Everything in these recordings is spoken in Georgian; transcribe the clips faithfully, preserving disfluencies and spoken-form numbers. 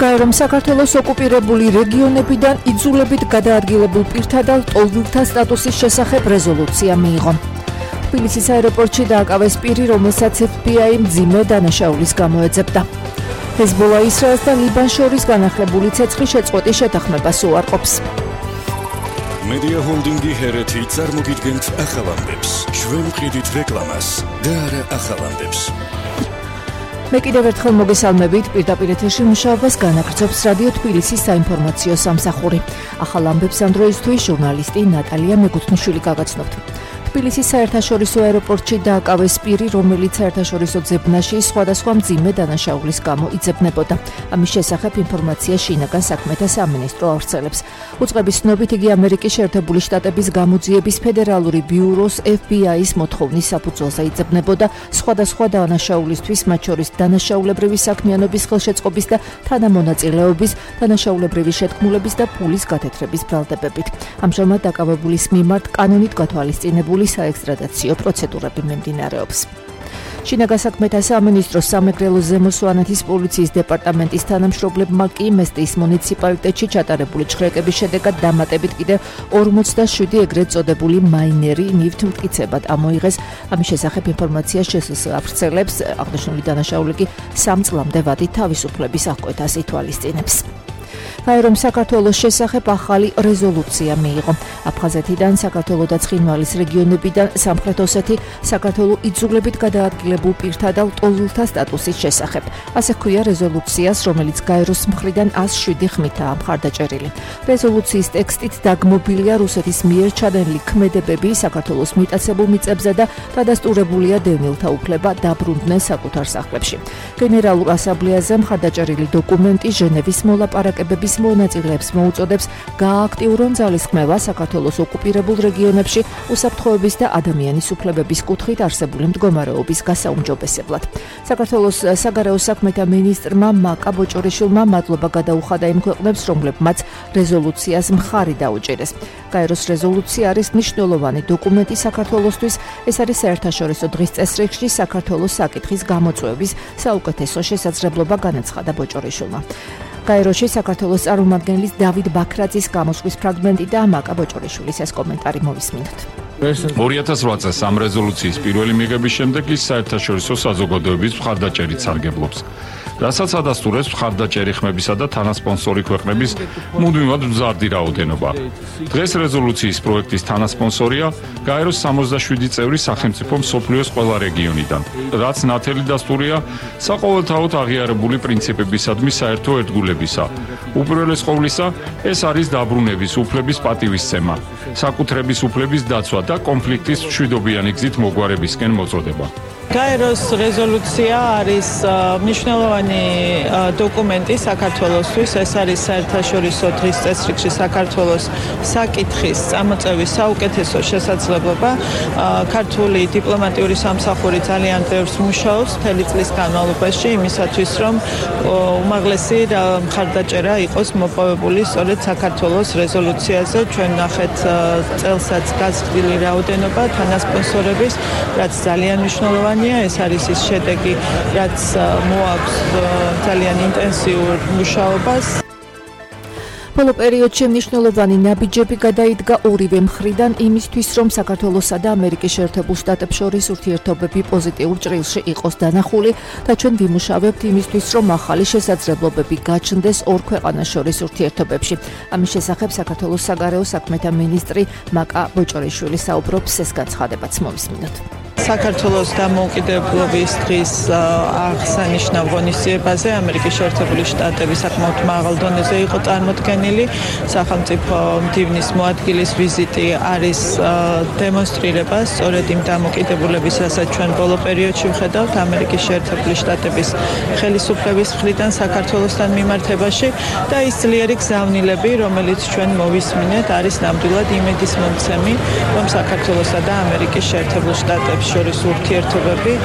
გაერომ საქართველოს ოკუპირებული რეგიონებიდან იძულებით გადაადგილებულ პირთა და ტოლვილთა სტატუსის შესახებ რეზოლუცია მიიღო. თბილისის აეროპორტში დააკავეს პირი, რომელსაც ეფ ბი აი მძიმე დანაშაულის გამო ეძებდა. ჰეზბოლა ისრაელს და ლიბანს შორის განახლებული ცეცხლის შეწყვეტის შეთანხმებას უარყოფს. მედია ჰოლდინგი ჰერეთი წარმოგიდგენთ ახალ ამბებს. ჩვენ ვყიდით რეკლამას და არა ახალ ამბებს. მე კიდევ ერთხელ მოგესალმებით, პირდაპირ ეთერში მუშაობას განაგრძობს რადიო თბილისის საინფორმაციო სამსახური. ახალ ამბებს ამ დროისთვის ჟურნალისტი ნატალია მეგუთნიშვილი გაგაცნობთ. თბილისის საერთაშორისო აეროპორტში დააკავეს პირი, რომელიც საერთაშორისო ძებნაში სხვადასხვა მძიმე დანაშაულის გამო იძებნებოდა. ამის შესახებ ინფორმაცია შინაგან საქმეთა სამინისტრო ავრცელებს. უწყების ცნობით, იგი ამერიკის შეერთებული შტატების გამოძიების ფედერალური ბიუროს ეფ ბი აის მოთხოვნის საფუძველზე იძებნებოდა სხვადასხვა დანაშაულისთვის, მათ შორის დანაშაულებრივი საქმიანობის ხელშეწყობის და თანამონაწილეობის, დანაშაულებრივი შეთქმულების და ფულის გათეთრების ბრალდებებით. ამჟამად დაკავებულის მიმართ კანონით გათვალისწინებული საექსტრადაციო პროცედურები მიმდინარეობს. შინაგან საქმეთა სამინისტროს სამეგრელო ზემო სვანეთის პოლიციის დეპარტამენტის თანამშრომლებმა კი მესტიის მუნიციპალიტეტში ჩატარებული ჭხრეკების შედეგად დამატებით კიდევ ორმოცდაშვიდი ეგრეთ წოდებული მაინერი ნივთმტკიცებად ამოიღეს. ამის შესახებ ინფორმაციას ჟესს ავრცელებს. აღნიშნული დანაშაული კი სამ წლამდე ვადით თავისუფლების აღკვეთას ითვალისწინებს. გაერომ საქართველოს შესახებ ახალი რეზოლუცია მიიღო. აფხაზეთიდან, საქართველოს და ცხინვალის რეგიონებიდან სამხრეთ ოსეთი საქართველოს იძულებით გადაადგილებულ პირთა და ტოლვილთა სტატუსის შესახებ. ასე ჰქვია რეზოლუციას, რომელიც გაეროს მხრიდან ას შვიდი ხმითაა მხარდაჭერილი. რეზოლუციის ტექსტით დაგმობილია რუსეთის მიერ ჩადენილი ქმედებები საქართველოს მიტაცებულ მიწებზე და დადასტურებულია დევნილთა უფლება დაბრუნდნენ საკუთარ სახლებში. გენერალურ ასამბლეაზე მხარდაჭერილი დოკუმენტი ჟენევის მოლაპარაკებების მონაწილეებს მოუწოდებს გაააქტიურონ ძალისხმევა საქართველოს ოკუპირებულ რეგიონებში უსაფრთხოების და ადამიანის უფლებების კუთხით არსებული მდგომარეობის გასაუმჯობესებლად. საქართველოს საგარეო საქმეთა მინისტრმა მაკა ბოჭორიშვილმა მადლობა გადაუხადა იმ ქვეყნებს, რომლებმაც რეზოლუციას მხარი დაუჭერეს. გაეროს რეზოლუცია არის მნიშვნელოვანი დოკუმენტი საქართველოსთვის. ეს არის საერთაშორისო დღის წესრიგში საქართველოს საკითხის გამოწვევის საუკეთესო შესაძლებლობა, განაცხადა ბოჭორიშვილმა. გაეროში საქართველოს წარმომადგენლის დავით ბაქრაძის გამოსვლის ფრაგმენტი და მაკა ბოჭორიშვილის ეს კომენტარი მოვისმინოთ. ორი ათას რვა წელს ამ რეზოლუციის პირველი მიღების შემდეგ ის საერთაშორისო საზოგადოების მხარდაჭერით სარგებლობს. რასაც ადასტურებს მხარდაჭერი ხმებისა და თანასპონსორი ქვეყნების მუდმივად მზარდი რაოდენობა. დღეს რეზოლუციის პროექტის თანასპონსორია გაეროს სამოცდაშვიდი წევრი სახელმწიფო მსოფლიოს ყველა რეგიონიდან, რაც ნათელი დასტურია საყოველთაოდ აღიარებული პრინციპებისადმი საერთო ერთგულებისა. უპირველეს ყოვლისა, ეს არის დაბრუნების უფლების პატივისცემა, საკუთრების უფლების დაცვა და კონფლიქტის მშვიდობიანი გზით მოგვარებისკენ მოწოდება. გაეროს რეზოლუცია არის მნიშვნელოვანი დოკუმენტი საქართველოსთვის. ეს არის საერთაშორისო დღის წესრიგში საქართველოს საკითხის წამოწევის საუკეთესო შესაძლებლობა. ქართული დიპლომატიური სამსახური ძალიან ბევრს მუშაობს მთელი წლის განმავლობაში იმისათვის, რომ უმაღლესი მხარდაჭერა იყოს მოპოვებული სწორედ საქართველოს რეზოლუციაზე. ჩვენ ნახეთ წელსაც გაზრდილი რაოდენობა თანასპონსორების, რაც ძალიან მნიშვნელოვანია. ეს არის ის შედეგი, რაც მოაქვს ძალიან ინტენსიურ მუშაობას. ბოლო პერიოდში მნიშვნელოვანი ნაბიჯები გადაიდგა ორივე მხრიდან იმისთვის, რომ საქართველოსა და ამერიკის შეერთებულ შტატებს შორის ურთიერთობები პოზიტიურ ჭრილში იყოს დანახული და ჩვენ ვიმუშავებთ იმისთვის, რომ ახალი შესაძლებლობები გაჩნდეს ორ ქვეყანას შორის ურთიერთობებში. ამის შესახებ საქართველოს საგარეო საქმეთა მინისტრი მაკა ბოჭორიშვილი საუბრობს, ეს განცხადებაც მოვისმინოთ. საქართველოს დამოუკიდებლობის დღის აღსანიშნავ ღონისძიებაზე ამერიკის შეერთებული შტატები საკმაოდ მაღალ დონეზე იყო წარმოდგენილი. სახელმწიფო მდივნის მოადგილის ვიზიტი არის დემონსტრირება სწორედ იმ დამოუკიდებლობის, რასაც ჩვენ ბოლო პერიოდში ვხედავთ ამერიკის შეერთებული შტატების ხელისუფლების მხრიდან საქართველოსთან მიმართებაში და ის ძლიერი გზავნილები, რომელიც ჩვენ მოვისმინეთ, არის ნამდვილად იმედის მომცემი, რომ საქართველოსა და ამერიკის შეერთებულ შტატებს შტატების შორის ურთიერთობები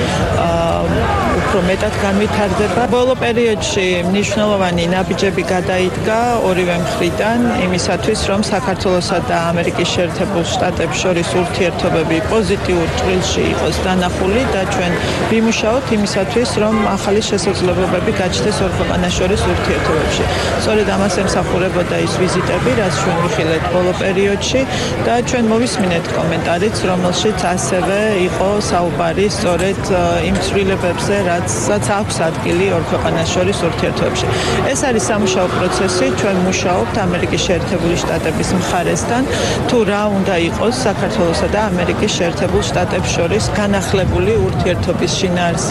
უფრო მეტად განვითარდება. ბოლო პერიოდში მნიშვნელოვანი ნაბიჯები გადაიდგა ორივე მხრიდან იმისათვის, რომ საქართველოსა და ამერიკის შეერთებულ შტატებს შორის ურთიერთობები პოზიტიურ ჭრილში იყოს დანახული და ჩვენ ვიმუშაოთ იმისათვის, რომ ახალი შესაძლებლობები გაჩნდეს ორ ქვეყანას შორის ურთიერთობებში. სწორედ ამას ემსახურებოდა ის ვიზიტები, რაც ჩვენ ვიხილეთ ბოლო პერიოდში და ჩვენ მოვისმინეთ კომენტარიც, რომელშიც ასევე იყო საუბარი სწორედ იმ ცვლილებებზე, რაცაც აქვს ადგილი ორ ქვეყანას შორის ურთიერთობებში. ეს არის სამუშაო პროცესი, ჩვენ მუშაობთ ამერიკის შეერთებული შტატების მხარესთან, თუ რა უნდა იყოს საქართველოსა და ამერიკის შეერთებულ შტატებს შორის განახლებული ურთიერთობის შინაარსი.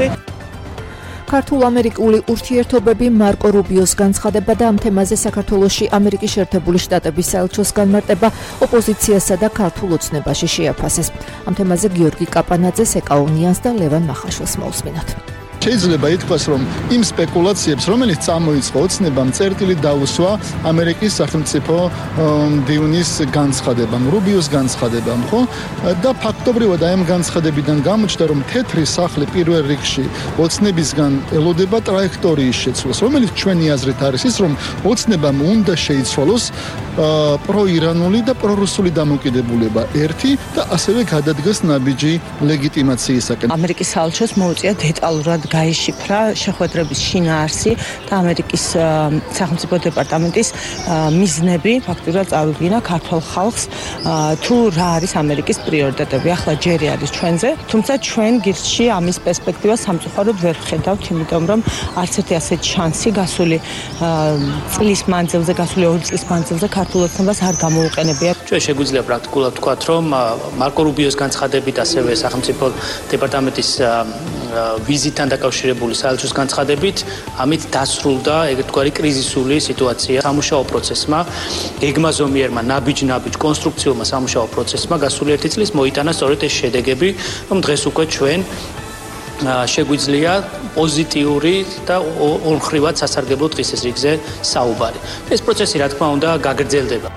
ქართულ-ამერიკული ურთიერთობები მარკო რუბიოს განცხადება და ამ თემაზე საქართველოში ამერიკის შეერთებული შტატების საელჩოს განმარტება ოპოზიციასა და ქართულ ოცნებაში შეაფასეს. ამ თემაზე გიორგი კაპანაძეს, ეკაუნიანს და ლევან მახაშვილს მოусმინოთ. შეიძლება ითქვას, რომ იმ სპეკულაციებს, რომელიც წამოიწყო ოცნებამ, წერტილი დაუსვა ამერიკის სახელმწიფო მდივნის განცხადებამ, რუბიოს განცხადებამ, ხო? და ფაქტობრივად აი ამ განცხადებიდან გამოჩნდა, რომ თეთრი სახლი პირველ რიგში ოცნებისგან ელოდება ტრაექტორიის შეცვლას, რომელიც ჩვენი აზრით არის ის, რომ ოცნებამ უნდა შეიცვალოს პროირანული და პრორუსული დამოკიდებულება ერთი და ასევე გადადგეს ნაბიჯი ლეგიტიმაციისაკენ. ამერიკის საელჩოს მოუწია დეტალურად გაიშიფრა შეხვედრების შინაარსი და ამერიკის სახელმწიფო დეპარტამენტის მიზნები ფაქტურად წარუდგინა ქართულ ხალხს თუ რა არის ამერიკის პრიორიტეტები. ახლა ჯერი არის ჩვენზე, თუმცა ჩვენ გირჩი ამის პერსპექტივას სამწუხაროდ ვერ ვხედავთ, იმიტომ რომ არც ერთი ასეთ შანსი გასული წლის მანძილზე, გასული ორი წლის მანძილზე ქართულ ოცნებას არ გამოუყენებია. ჩვენ შეგვიძლია პრაქტიკულად ვთქვათ, რომ მარკო რუბიოს განცხადებით, ასევე სახელმწიფო დეპარტამენტის ვიზიტთან დაკავშირებული საელჩოს განცხადებით, ამით დასრულდა ერთგვარი კრიზისული სიტუაცია სამუშაო პროცესმა, გეგმაზომიერმა ნაბიჯ-ნაბიჯ კონსტრუქციულმა სამუშაო პროცესმა გასული ერთი წლის მოიტანა სწორედ ეს შედეგები, რომ დღეს უკვე ჩვენ შეგვიძლია პოზიტიური და ორმხრივად სასარგებლო დღის რიგზე საუბარი. ეს პროცესი, რა თქმა უნდა, გაგრძელდება.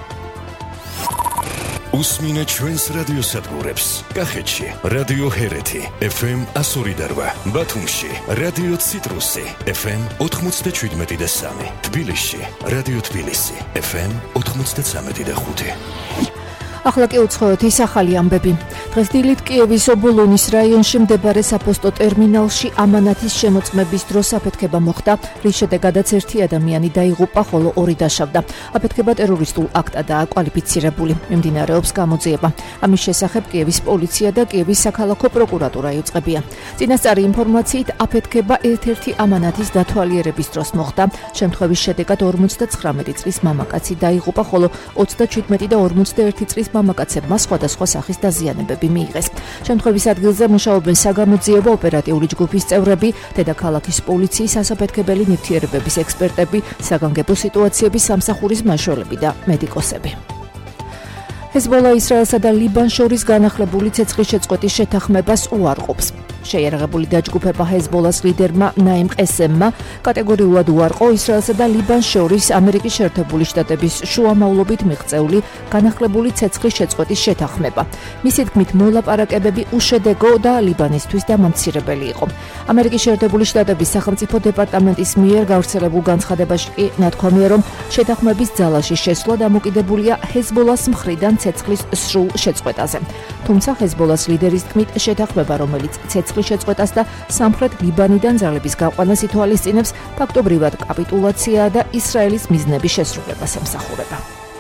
უსმინეთ ჩვენს რადიოსადგურებს. კახეთში რადიო ჰერეთი ეფ ემ εκατო ორი და რვა, ბათუმში რადიო ციტრუსი ეფ ემ ოთხმოცდაშვიდმეტი და სამი, თბილისში რადიო თბილისი ეფ ემ ოთხმოცდაცამეტი და ხუთი. ახლა კი უცხოეთ ის ახალი ამბები. დღეს დილით კიევის ობოლონის რაიონში მდებარე საფოსტო ტერმინალში ამანათის შემოწმების დროს აფეთქება მოხდა, რის შედეგადაც ერთი ადამიანი დაიღუპა, ხოლო ორი დაშავდა. აფეთქება ტერორისტულ აქტადაა კვალიფიცირებული. მიმდინარეობს გამოძიება. ამის შესახებ კიევის პოლიცია და კიევის საქალაქო პროკურატურა იუწყებიან. წინასწარი ინფორმაციით აფეთქება ერთ-ერთი ამანათის დათვალიერების დროს მოხდა. შემთხვევის შედეგად ორმოცდაცხრამეტი წლის მამაკაცი დაიღუპა, ხოლო ოცდაჩვიდმეტი და ორმოცდაერთი წლის მამაკაცებმა სხვადასხვა სახის დაზიანებები მიიღეს. შემთხვევის ადგილზე მუშაობენ საგამოძიებო ოპერატიული ჯგუფის წევრები, დედაქალაქის პოლიციის ასაფეთქებელი ნივთიერებების ექსპერტები, საგანგებო სიტუაციების სამსახურის მმართველები და მედიკოსები. ჰეზბოლა ისრაელსა და ლიბანს შორის განახლებული ცეცხლის შეწყვეტის შეთანხმებას უარყოფს. შეიარაღებული დაჯგუფება ჰეზბოლას ლიდერმა ნაიმ ყესემმა კატეგორიულად უარყო ისრაელსა და ლიბანს შორის ამერიკის შეერთებული შტატების შუამავლობით მიღწეული განახლებული ცეცხლის შეწყვეტის შეთანხმება. მისი თქმით, მოლაპარაკებები უშედეგო და ლიბანისთვის დამამცირებელი იყო. ამერიკის შეერთებული შტატების სახელმწიფო დეპარტამენტის მიერ გავრცელებულ განცხადებაში კი ნათქვამია, რომ შეთანხმების ძალაში შესვლა დამოკიდებულია ჰეზბოლას მხრიდან ცეცხლის სრულ შეწყვეტაზე. თუმცა ჰეზბოლას ლიდერის თქმით, შეთანხმება, რომელიც ცეცხლის შეწყვეტას და სამხრეთ ლიბანიდან ძალების გაყვანას ითვალისწინებს, ფაქტობრივად კაპიტულაციაა და ისრაელის მიზნების შესრულებას ემსახურება.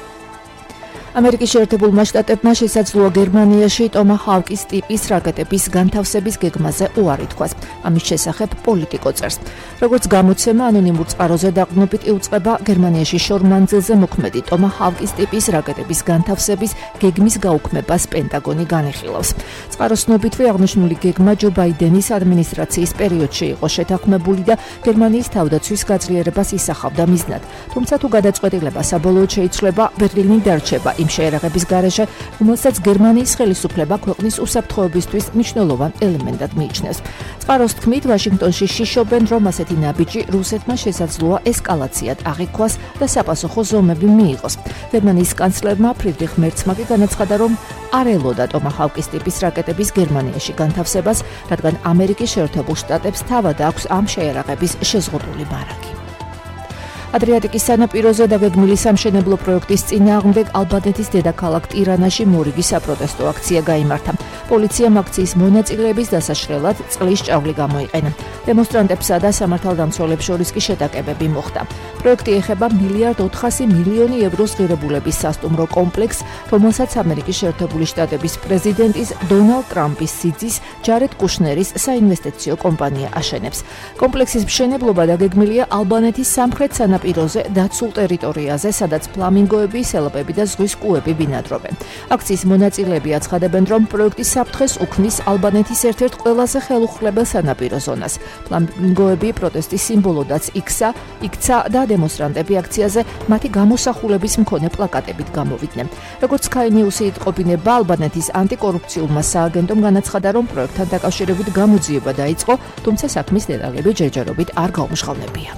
ამერიკის შეერთებულმა შტატებმა შესაძლოა გერმანიაში ტომაჰავკის ტიპის რაკეტების განთავსების გეგმაზე უარი თქვას. ამის შესახებ პოლიტიკო წერს. როგორც გამოცემა ანონიმურ წყაროზე დაყრდნობით იუწყება გერმანიაში შორ მანძილზე მოქმედი ტომაჰავკის ტიპის რაკეტების განთავსების გეგმის გაუქმებას პენტაგონი განიხილავს. წყაროს ცნობითვე აღნიშნული გეგმა ჯო ბაიდენის ადმინისტრაციის პერიოდში იყო შეთანხმებული და გერმანიის თავდაცვის გაძლიერებას ისახავდა მიზნად. თუმცა თუ გადაწყვეტილება საბოლოოდ შეიცვლება, ბერლინი დარჩება იმ შეერაღების გარეშე, რომელსაც გერმანიის ხელისუფლება ქვეყნის უსაფრთხოებისთვის მნიშვნელოვან ელემენტად მიიჩნევს. წყაროს თქმით, ვაშინგტონში შიშობენ, რომ ასეთი ნაბიჯი რუსეთმა შესაძლოა ესკალაციად აღიქვას და საპასუხო ზომები მიიღოს. გერმანიის კანცლერმა ფრიდრიხ მერცმა კი განაცხადა, რომ არ ელოდა ტომაჰავკის ტიპის რაკეტების გერმანიაში განთავსებას, რადგან ამერიკის შეერთებულ შტატებს თავად აქვს ამ შეერაღების შეზღუდული მარაგი. ადრიატიკის სანაპიროზე დაგეგმილი სამშენებლო პროექტის წინააღმდეგ ალბანეთის დედაქალაქ ტირანაში მორიგი საპროტესტო აქცია გაიმართა. პოლიციამ აქციის მონაწილეების დასაშრელად წყლის ჭავლი გამოიყენა. დემონსტრანტებსა და სამართალდამცველებს შორის კი შეტაკებები მოხდა. პროექტი ეხება მილიარდ ოთხასი მილიონი ევროს ღირებულების სასტუმრო კომპლექსს, რომელსაც ამერიკის შეერთებული შტატების პრეზიდენტის დონალდ ტრამპის სიძის ჯარედ კუშნერის საინვესტიციო კომპანია აშენებს. კომპლექსის მშენებლობა დაგეგმილია ალბანეთის სამხრეთ სანაპიროზე დაცულ ტერიტორიაზე, სადაც ფლამინგოები, სელაპები და ზღვის კუები ბინადრობენ. აქციის მონაწილეები აცხადებენ, რომ პროექტი საფრთხეს უქმნის ალბანეთის ერთ-ერთ ყველაზე ხელუხლებელ სანაპირო ზონას. ფლამინგოები პროტესტის სიმბოლოდაც იქცა, იქცა და დემონსტრანტები აქციაზე მათი გამოსახულების მქონე პლაკატებით გამოვიდნენ. როგორც Sky News-ი იტყობინება, ალბანეთის ანტიკორუფციულმა სააგენტომ განაცხადა, რომ პროექტთან დაკავშირებით გამოძიება დაიწყო, თუმცა საქმის დეტალები ჯერჯერობით არ გაუმჟღავნებია.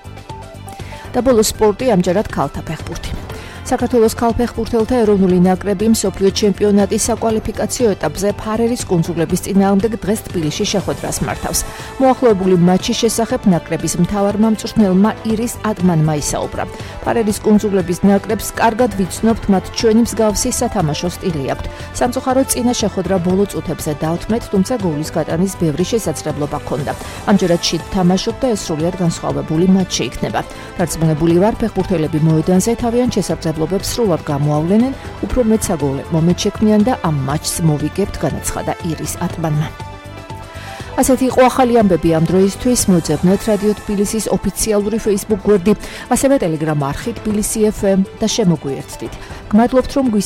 და ბოლოს სპორტი, ამჯერად ქალთა ფეხბურთი. საქართველოს ქალფეხბურთელთა ეროვნული ნაკრები მსოფლიო ჩემპიონატის საკვალიფიკაციო ეტაპზე ფარერის კუნძულების წინააღმდეგ დღეს თბილისში შეხვედრას მართავს. მოახლოებული მატჩის შესახებ ნაკრების მთავარმამწვრთნელმა ირის ატმანმა ისაუბრა. ფარერის კუნძულების ნაკრებს კარგად ვიცნობთ, მათ ჩვენი მსგავსი სათამაშო სტილი აქვთ. სამწუხაროდ წინა შეხვედრა ბოლო წუთებზე დავთმეთ, თუმცა გოლის გატანის ბევრი შესაძლებლობა ჰქონდა. ამჯერად შიდ თამაშობ და ეს სრულიად განსხვავებული მატჩი იქნება. დარწმუნებული ვარ, ფეხბურთელები მოედანზე თავიანთ შესაძლებლობებს სრულად გამოავლენენ, უფრო მეტ საგოლე მომენტ შექმნიან და ამ მატჩს მოვიგებთ, განაცხადა ირის ატმანმა. ასეთი იყო ახალი ამბები ამ დროისთვის. მოძებნეთ რადიო თბილისის ოფიციალური Facebook გვერდი, ასევე Telegram არხი თბილისი ეფ ემ და შემოგვიერთდით. გმადლობთ, რომ